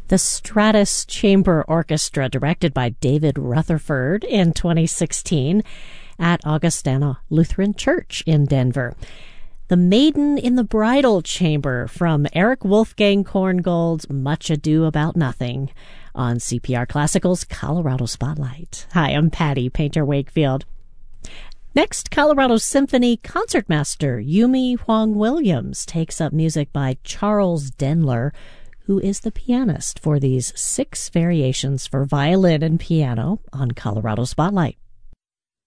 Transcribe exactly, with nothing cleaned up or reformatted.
The Stratus Chamber Orchestra, directed by David Rutherford in twenty sixteen at Augustana Lutheran Church in Denver. The Maiden in the Bridal Chamber from Eric Wolfgang Korngold's Much Ado About Nothing on C P R Classical's Colorado Spotlight. Hi, I'm Patty Painter Wakefield. Next, Colorado Symphony Concertmaster Yumi Huang Williams takes up music by Charles Denler, who is the pianist for these six variations for violin and piano on Colorado Spotlight.